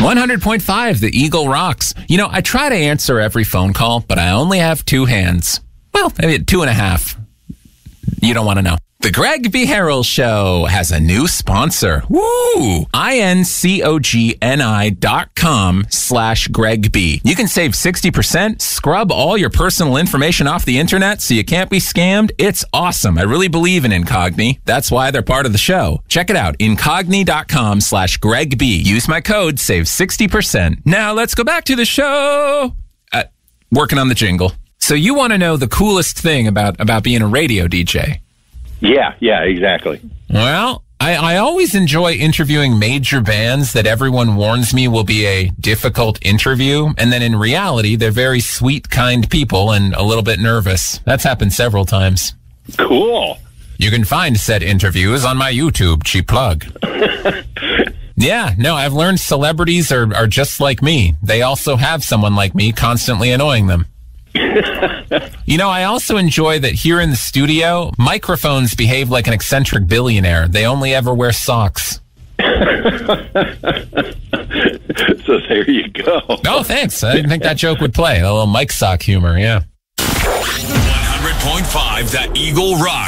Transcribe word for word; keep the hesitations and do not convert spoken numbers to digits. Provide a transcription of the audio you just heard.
one hundred point five, the Eagle rocks. You know, I try to answer every phone call, but I only have two hands. Well, maybe two and a half. You don't want to know. The Greg B. Harrell Show has a new sponsor. Woo! I-N-C-O-G-N-I dot com slash Greg B. You can save sixty percent, scrub all your personal information off the internet so you can't be scammed. It's awesome. I really believe in Incogni. That's why they're part of the show. Check it out. Incogni dot com slash Greg B. Use my code, save sixty percent. Now let's go back to the show. Uh, working on the jingle. So you want to know the coolest thing about, about being a radio D J? Yeah, yeah, exactly. Well, I, I always enjoy interviewing major bands that everyone warns me will be a difficult interview. And then in reality, they're very sweet, kind people and a little bit nervous. That's happened several times. Cool. You can find said interviews on my YouTube, cheap plug. Yeah, no, I've learned celebrities are, are just like me. They also have someone like me constantly annoying them. You know, I also enjoy that here in the studio, microphones behave like an eccentric billionaire. They only ever wear socks. So there you go. Oh, thanks. I didn't think that joke would play. A little Mike sock humor, yeah. one hundred point five, The Eagle Rock.